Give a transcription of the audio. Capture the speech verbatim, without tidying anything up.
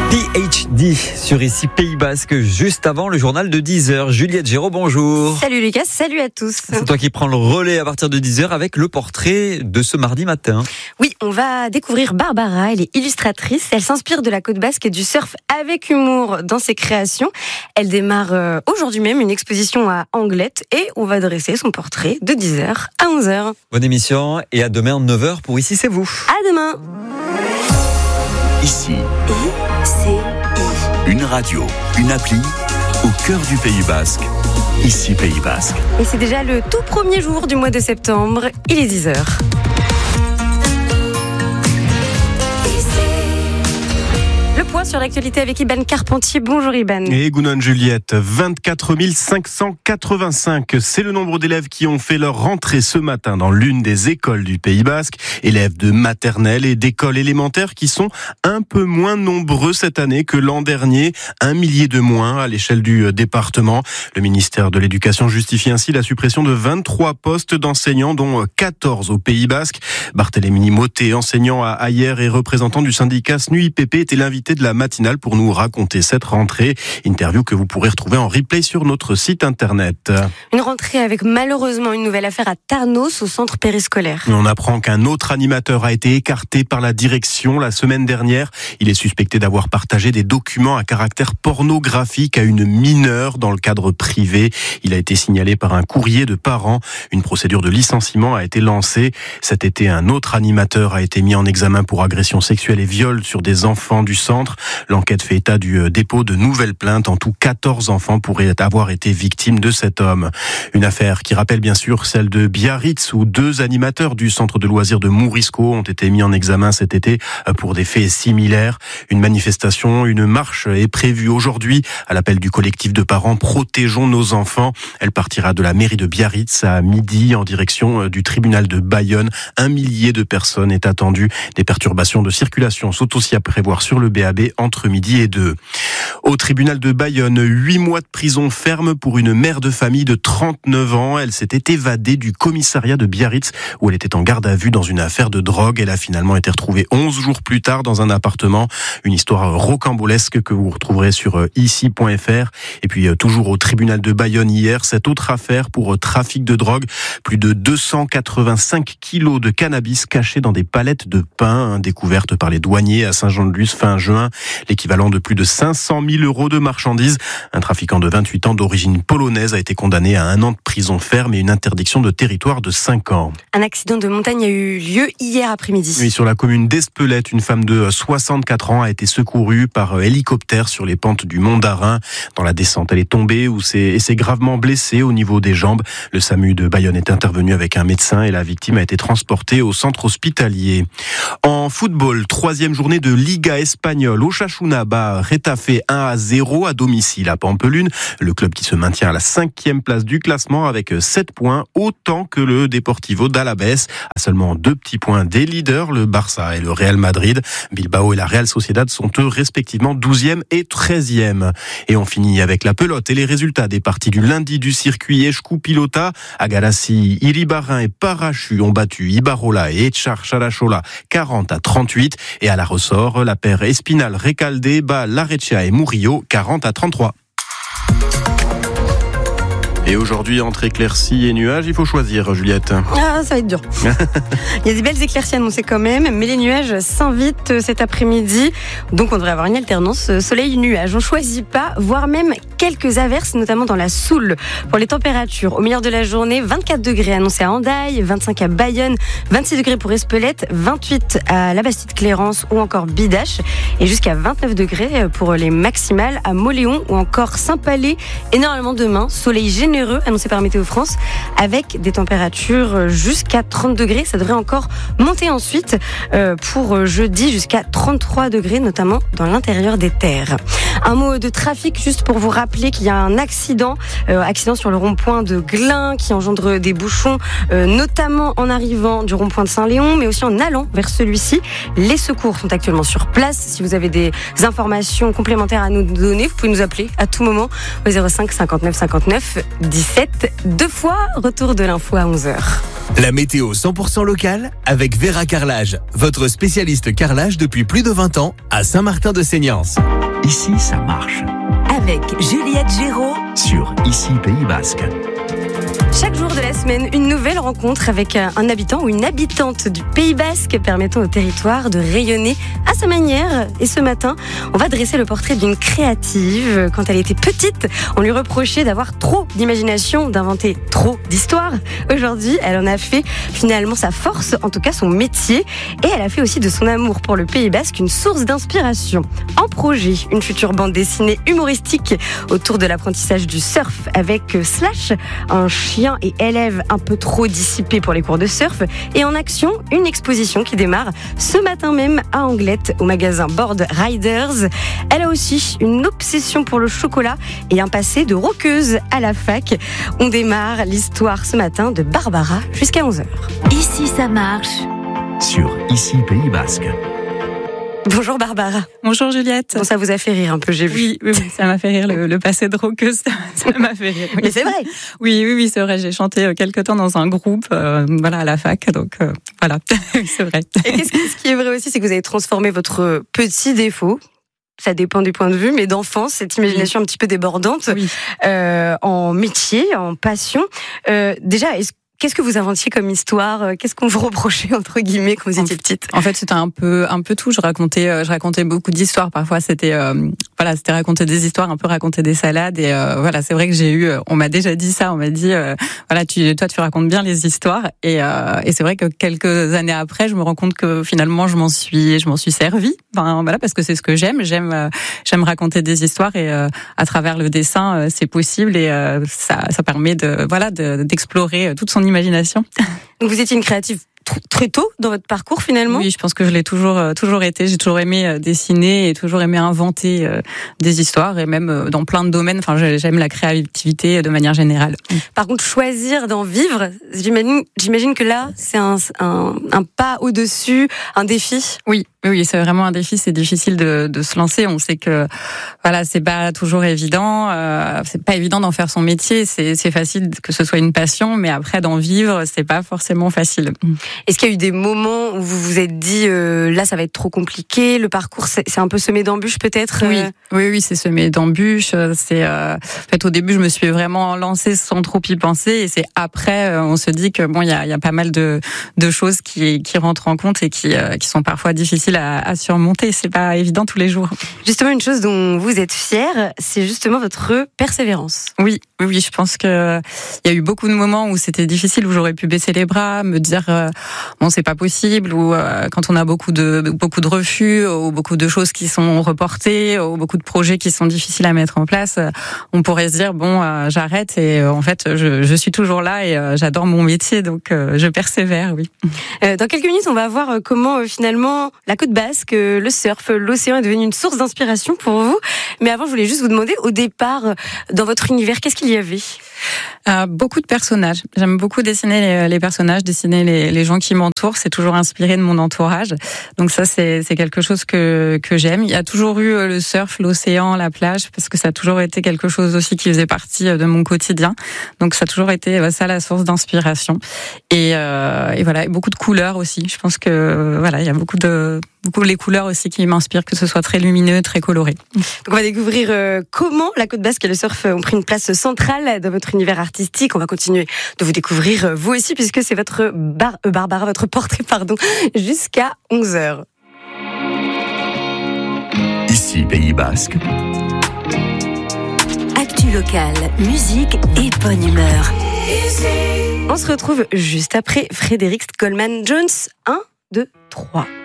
P H D sur ici Pays Basque, juste avant le journal de dix heures. Juliette Géraud, bonjour. Salut Lucas, salut à tous. C'est toi qui prends le relais à partir de dix heures avec le portrait de ce mardi matin. Oui, on va découvrir Barbara, elle est illustratrice. Elle s'inspire de la côte basque et du surf avec humour dans ses créations. Elle démarre aujourd'hui même une exposition à Anglette et on va dresser son portrait de dix heures à onze heures. Bonne émission et à demain neuf heures pour Ici c'est vous. À demain. Ici, I, C, I. une radio, une appli, au cœur du Pays Basque. Ici Pays Basque. Et c'est déjà le tout premier jour du mois de septembre, il est dix heures. Le point sur l'actualité avec Iban Carpentier. Bonjour Iban. Et Gounon Juliette, vingt-quatre mille cinq cent quatre-vingt-cinq, c'est le nombre d'élèves qui ont fait leur rentrée ce matin dans l'une des écoles du Pays Basque. Élèves de maternelle et d'école élémentaire qui sont un peu moins nombreux cette année que l'an dernier. Un millier de moins à l'échelle du département. Le ministère de l'Éducation justifie ainsi la suppression de vingt-trois postes d'enseignants, dont quatorze au Pays Basque. Barthélémy Motet, enseignant à Ayer et représentant du syndicat S N U I P P, était l'invité de la matinale pour nous raconter cette rentrée. Interview que vous pourrez retrouver en replay sur notre site internet. Une rentrée avec malheureusement une nouvelle affaire à Tarnos, au centre périscolaire. On apprend qu'un autre animateur a été écarté par la direction la semaine dernière. Il est suspecté d'avoir partagé des documents à caractère pornographique à une mineure dans le cadre privé. Il a été signalé par un courrier de parents. Une procédure de licenciement a été lancée. Cet été, un autre animateur a été mis en examen pour agression sexuelle et viol sur des enfants du centre. L'enquête fait état du dépôt de nouvelles plaintes. En tout, quatorze enfants pourraient avoir été victimes de cet homme. Une affaire qui rappelle bien sûr celle de Biarritz, où deux animateurs du centre de loisirs de Mourisco ont été mis en examen cet été pour des faits similaires. Une manifestation, une marche est prévue aujourd'hui à l'appel du collectif de parents Protégeons nos enfants. Elle partira de la mairie de Biarritz à midi en direction du tribunal de Bayonne. Un millier de personnes est attendu. Des perturbations de circulation sont aussi à prévoir sur le B A B entre midi et deux. Au tribunal de Bayonne, huit mois de prison ferme pour une mère de famille de trente-neuf ans. Elle s'était évadée du commissariat de Biarritz où elle était en garde à vue dans une affaire de drogue. Elle a finalement été retrouvée onze jours plus tard dans un appartement. Une histoire rocambolesque que vous retrouverez sur ici point f r. Et puis toujours au tribunal de Bayonne hier, cette autre affaire pour trafic de drogue. Plus de deux cent quatre-vingt-cinq kilos de cannabis cachés dans des palettes de pain, découvertes par les douaniers à Saint-Jean-de-Luz fin juin. L'équivalent de plus de cinq cent mille euros de marchandises. Un trafiquant de vingt-huit ans d'origine polonaise a été condamné à un an de prison ferme et une interdiction de territoire de cinq ans. Un accident de montagne a eu lieu hier après-midi. Oui, sur la commune d'Espelette, une femme de soixante-quatre ans a été secourue par hélicoptère sur les pentes du Mont d'Arin. Dans la descente, elle est tombée et s'est gravement blessée au niveau des jambes. Le SAMU de Bayonne est intervenu avec un médecin et la victime a été transportée au centre hospitalier. En football, troisième journée de Liga espagnole. Osasuna bat Retafe un à zéro à domicile à Pampelune. Le club qui se maintient à la cinquième place du classement avec sept points, autant que le Deportivo d'Alavés, à seulement deux petits points des leaders, le Barça et le Real Madrid. Bilbao et la Real Sociedad sont eux respectivement douzième et treizième. Et on finit avec la pelote et les résultats des parties du lundi du circuit Escu-Pilota. Agarassi, Iribarren et Parachu ont battu Ibarola et Etxar Charachola quarante à trente-huit. Et à la ressort, la paire Espinal-Recalde bat Larechea et Murillo quarante à trente-trois. Et aujourd'hui, entre éclaircies et nuages, il faut choisir, Juliette. Ah, ça va être dur. Il y a des belles éclaircies annoncées quand même, mais les nuages s'invitent cet après-midi. Donc on devrait avoir une alternance soleil-nuage. On choisit pas, voire même quelques averses, notamment dans la Soule. Pour les températures, au milieu de la journée, vingt-quatre degrés annoncés à Hendaye, vingt-cinq à Bayonne, vingt-six degrés pour Espelette, vingt-huit à la Bastide-Clérance ou encore Bidache, et jusqu'à vingt-neuf degrés pour les maximales à Moléon ou encore Saint-Palais. Et normalement demain, soleil généreux annoncé par Météo France, avec des températures jusqu'à trente degrés. Ça devrait encore monter ensuite euh, pour jeudi jusqu'à trente-trois degrés, notamment dans l'intérieur des terres. Un mot de trafic juste pour vous rappeler qu'il y a un accident, euh, accident sur le rond-point de Glun qui engendre des bouchons, euh, notamment en arrivant du rond-point de Saint-Léon, mais aussi en allant vers celui-ci. Les secours sont actuellement sur place. Si vous avez des informations complémentaires à nous donner, vous pouvez nous appeler à tout moment au zéro cinq cinquante-neuf cinquante-neuf dix-sept. Deux fois, retour de l'info à onze heures. La météo cent pour cent locale avec Vera Carrelage, votre spécialiste carrelage depuis plus de vingt ans à Saint-Martin-de-Seignance. Ici, ça marche. Avec Juliette Géraud Sur Ici Pays Basque. Chaque jour de la semaine, une nouvelle rencontre avec un habitant ou une habitante du Pays Basque permettant au territoire de rayonner à sa manière. Et ce matin, on va dresser le portrait d'une créative. Quand elle était petite, on lui reprochait d'avoir trop d'imagination, d'inventer trop d'histoires. Aujourd'hui, elle en a fait finalement sa force, en tout cas son métier. Et elle a fait aussi de son amour pour le Pays Basque une source d'inspiration. En projet, une future bande dessinée humoristique autour de l'apprentissage du surf avec Slash, un chien et élève un peu trop dissipé pour les cours de surf, et en action, une exposition qui démarre ce matin même à Anglette au magasin Board Riders. Elle a aussi une obsession pour le chocolat et un passé de rockeuse à la fac. On démarre l'histoire ce matin de Barbara jusqu'à onze heures. Ici ça marche. Sur Ici Pays Basque. Bonjour Barbara. Bonjour Juliette. Bon, ça vous a fait rire un peu, j'ai vu. Oui, oui, oui, ça m'a fait rire, le, le passé de rockeuse, ça, ça m'a fait rire. Oui. Mais c'est vrai. Oui, oui, oui, c'est vrai, j'ai chanté quelque temps dans un groupe, euh, voilà, à la fac, donc euh, voilà, c'est vrai. Et qu'est-ce, ce qui est vrai aussi, c'est que vous avez transformé votre petit défaut, ça dépend du point de vue, mais d'enfance, cette imagination oui. un petit peu débordante, oui. euh, en métier, en passion. Euh, déjà, est-ce Qu'est-ce que vous inventiez comme histoire ? Qu'est-ce qu'on vous reprochait entre guillemets quand vous étiez petite ? En fait, c'était un peu, un peu tout. Je racontais, je racontais beaucoup d'histoires. Parfois, c'était, euh, voilà, c'était raconter des histoires, un peu raconter des salades. Et euh, voilà, c'est vrai que j'ai eu, on m'a déjà dit ça. On m'a dit, euh, voilà, tu, toi, tu racontes bien les histoires. Et, euh, et c'est vrai que quelques années après, je me rends compte que finalement, je m'en suis, je m'en suis servie. Enfin, voilà, parce que c'est ce que j'aime. J'aime, euh, j'aime raconter des histoires. Et euh, à travers le dessin, euh, c'est possible. Et euh, ça, ça permet de, voilà, de, d'explorer toute son imagination. Donc vous étiez une créative très tôt dans votre parcours finalement ? Oui, je pense que je l'ai toujours toujours été. J'ai toujours aimé dessiner et toujours aimé inventer euh, des histoires et même euh, dans plein de domaines. Enfin, j'aime la créativité de manière générale. Par contre, choisir d'en vivre, j'imagine, j'imagine que là, c'est un, un, un pas au-dessus, un défi. Oui. Oui, c'est vraiment un défi. C'est difficile de, de se lancer. On sait que voilà, c'est pas toujours évident. Euh, c'est pas évident d'en faire son métier. C'est, c'est facile que ce soit une passion, mais après d'en vivre, c'est pas forcément facile. Est-ce qu'il y a eu des moments où vous vous êtes dit euh, là, ça va être trop compliqué. Le parcours, c'est, c'est un peu semé d'embûches, peut-être. Oui, oui, oui, c'est semé d'embûches. C'est euh, en fait au début, je me suis vraiment lancée sans trop y penser, et c'est après, on se dit que bon, il y a, il y a pas mal de de choses qui qui rentrent en compte et qui euh, qui sont parfois difficiles À, à surmonter. C'est pas évident tous les jours. Justement, une chose dont vous êtes fière, c'est justement votre persévérance. Oui, oui, oui. Je pense que il y a eu beaucoup de moments où c'était difficile, où j'aurais pu baisser les bras, me dire euh, bon, c'est pas possible, ou euh, quand on a beaucoup de beaucoup de refus, ou beaucoup de choses qui sont reportées, ou beaucoup de projets qui sont difficiles à mettre en place, euh, on pourrait se dire bon, euh, j'arrête. Et euh, en fait, je, je suis toujours là et euh, j'adore mon métier, donc euh, je persévère. Oui. Euh, dans quelques minutes, on va voir euh, comment euh, finalement la Côte Basque, le surf, l'océan est devenu une source d'inspiration pour vous. Mais avant, je voulais juste vous demander, au départ, dans votre univers, qu'est-ce qu'il y avait ? Euh, beaucoup de personnages. J'aime beaucoup dessiner les, les personnages, dessiner les, les gens qui m'entourent. C'est toujours inspiré de mon entourage. Donc ça, c'est, c'est quelque chose que, que j'aime. Il y a toujours eu le surf, l'océan, la plage, parce que ça a toujours été quelque chose aussi qui faisait partie de mon quotidien. Donc ça a toujours été ça la source d'inspiration. Et, euh, et voilà, et beaucoup de couleurs aussi. Je pense que voilà, il y a beaucoup de beaucoup les couleurs aussi qui m'inspirent, que ce soit très lumineux, très coloré. Donc on va découvrir euh, comment la Côte Basque et le surf ont pris une place centrale dans votre univers artistique. On va continuer de vous découvrir euh, vous aussi, puisque c'est votre bar, euh, Barbara, votre portrait, pardon, jusqu'à onze heures. Ici Pays Basque. Actu locale, musique et bonne humeur. On se retrouve juste après Frédéric Coleman Jones. un, deux, trois.